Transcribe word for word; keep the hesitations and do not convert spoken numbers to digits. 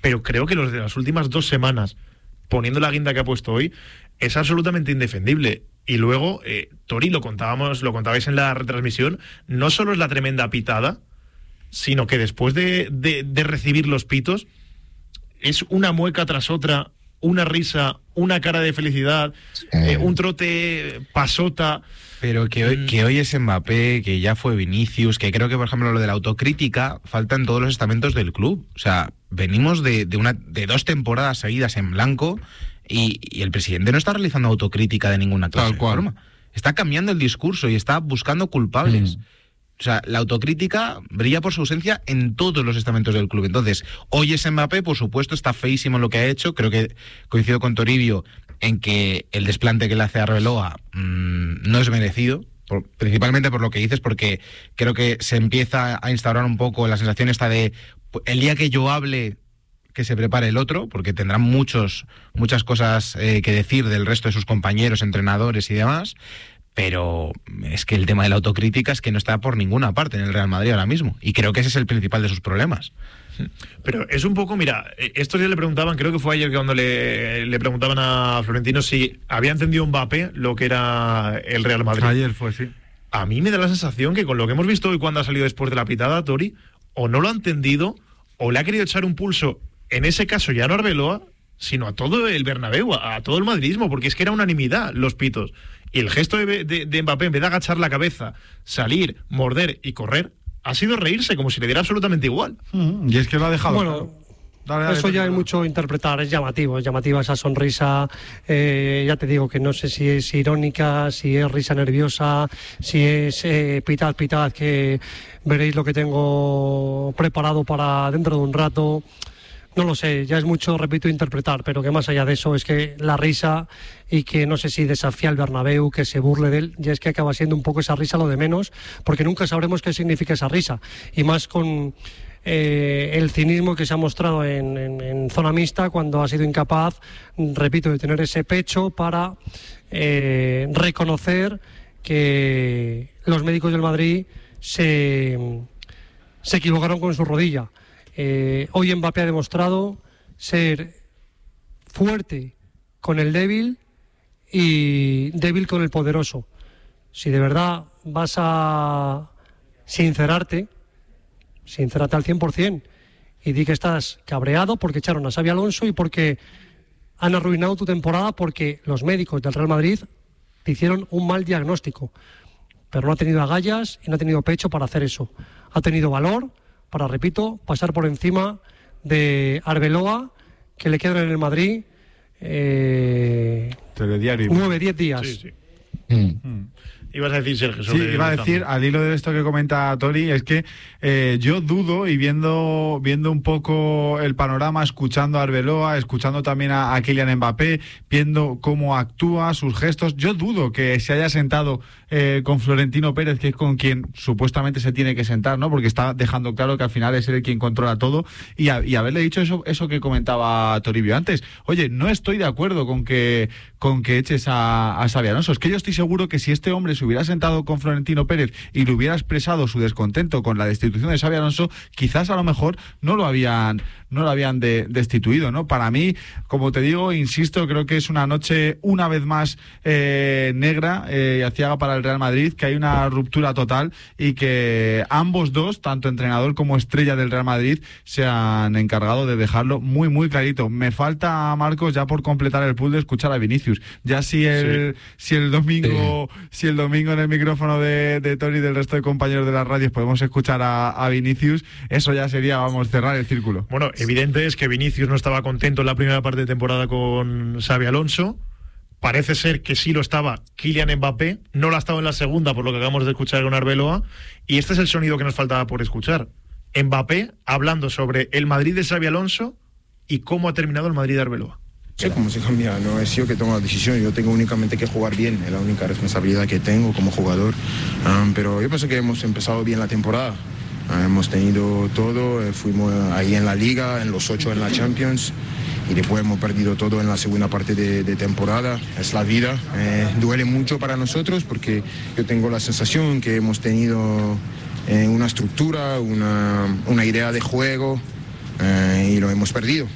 pero creo que los de las últimas dos semanas, poniendo la guinda que ha puesto hoy, es absolutamente indefendible. Y luego, eh, Tori, lo contábamos, lo contabais en la retransmisión, no solo es la tremenda pitada, sino que después de, de, de recibir los pitos, es una mueca tras otra, una risa, una cara de felicidad, eh. Eh, un trote pasota. Pero que hoy, que hoy es Mbappé, que ya fue Vinicius, que creo que, por ejemplo, lo de la autocrítica falta en todos los estamentos del club. O sea, venimos de, de, una, de dos temporadas seguidas en blanco y, y el presidente no está realizando autocrítica de ninguna clase de forma. Está cambiando el discurso y está buscando culpables. Mm. O sea, la autocrítica brilla por su ausencia en todos los estamentos del club. Entonces, hoy es Mbappé, por supuesto, está feísimo en lo que ha hecho. Creo que coincido con Toribio en que el desplante que le hace a Arbeloa mmm, no es merecido, por, principalmente por lo que dices, porque creo que se empieza a instaurar un poco la sensación esta de el día que yo hable, que se prepare el otro, porque tendrán muchos muchas cosas eh, que decir del resto de sus compañeros, entrenadores y demás. Pero es que el tema de la autocrítica es que no está por ninguna parte en el Real Madrid ahora mismo. Y creo que ese es el principal de sus problemas. Pero es un poco, mira, estos días le preguntaban, creo que fue ayer cuando le, le preguntaban a Florentino si había entendido Mbappé lo que era el Real Madrid. Ayer fue, sí. A mí me da la sensación que con lo que hemos visto hoy cuando ha salido después de la pitada, Tori, o no lo ha entendido, o le ha querido echar un pulso, en ese caso ya no a Arbeloa, sino a todo el Bernabéu, a, a todo el madridismo, porque es que era unanimidad los pitos. Y el gesto de, de, de Mbappé, en vez de agachar la cabeza, salir, morder y correr, ha sido reírse, como si le diera absolutamente igual. Mm, y es que lo ha dejado. Bueno, dale, dale, eso dale, ya dale. es mucho interpretar, es llamativo, es llamativa esa sonrisa. Eh, ya te digo que no sé si es irónica, si es risa nerviosa, si es eh, pitad, pitad, que veréis lo que tengo preparado para dentro de un rato. No lo sé, ya es mucho, repito, interpretar, pero que más allá de eso es que la risa y que no sé si desafía al Bernabéu, que se burle de él, ya es que acaba siendo un poco esa risa lo de menos, porque nunca sabremos qué significa esa risa. Y más con eh, el cinismo que se ha mostrado en, en, en zona mixta cuando ha sido incapaz, repito, de tener ese pecho para eh, reconocer que los médicos del Madrid se, se equivocaron con su rodilla. Eh, hoy Mbappé ha demostrado ser fuerte con el débil y débil con el poderoso. Si de verdad vas a sincerarte, sincérate al cien por ciento y di que estás cabreado porque echaron a Xabi Alonso y porque han arruinado tu temporada, porque los médicos del Real Madrid te hicieron un mal diagnóstico, pero no ha tenido agallas y no ha tenido pecho para hacer eso. Ha tenido valor para, repito, pasar por encima de Arbeloa, que le quedan en el Madrid eh, nueve, diez días. Sí, sí. Mm. Mm. Ibas a decir, Sergio, sobre sí, iba a decir, al hilo de esto que comenta Tori, es que eh, yo dudo, y viendo viendo un poco el panorama, escuchando a Arbeloa, escuchando también a, a Kylian Mbappé, viendo cómo actúa, sus gestos, yo dudo que se haya sentado eh, con Florentino Pérez, que es con quien supuestamente se tiene que sentar, ¿no? Porque está dejando claro que al final es él quien controla todo, y, a, y haberle dicho eso eso que comentaba Toribio antes. Oye, no estoy de acuerdo con que con que eches a, a Xabi Alonso. Es que yo estoy seguro que si este hombre se hubiera sentado con Florentino Pérez y le hubiera expresado su descontento con la destitución de Xabi Alonso, quizás a lo mejor no lo habían no lo habían de, destituido, ¿no? Para mí, como te digo, insisto, creo que es una noche una vez más eh, negra y eh, aciaga para el Real Madrid, que hay una ruptura total y que ambos dos, tanto entrenador como estrella del Real Madrid, se han encargado de dejarlo muy, muy clarito. Me falta, Marcos, ya por completar el pool, de escuchar a Vinicius. Ya si el, sí. si el domingo sí. si el domingo en el micrófono de, de Tony y del resto de compañeros de las radios podemos escuchar a, a Vinicius, eso ya sería, vamos, cerrar el círculo. Bueno, evidente es que Vinicius no estaba contento en la primera parte de temporada con Xabi Alonso. Parece ser que sí lo estaba Kylian Mbappé, no lo ha estado en la segunda, por lo que acabamos de escuchar con Arbeloa, y este es el sonido que nos faltaba por escuchar. Mbappé hablando sobre el Madrid de Xabi Alonso y cómo ha terminado el Madrid de Arbeloa. No sé cómo se cambia, no es yo que tomo la decisión, yo tengo únicamente que jugar bien, es la única responsabilidad que tengo como jugador, um, pero yo pienso que hemos empezado bien la temporada. Hemos tenido todo, fuimos ahí en la Liga, en los ocho en la Champions, y después hemos perdido todo en la segunda parte de, de temporada. Es la vida, eh, duele mucho para nosotros porque yo tengo la sensación que hemos tenido eh, una estructura, una, una idea de juego eh, y lo hemos perdido.